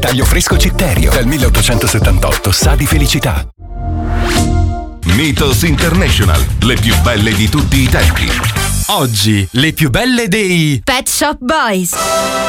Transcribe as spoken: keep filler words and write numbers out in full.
taglio fresco Citterio. Dal milleottocentosettantotto sa di felicità. Mythos International, le più belle di tutti i tempi. Oggi, le più belle dei Pet Shop Boys.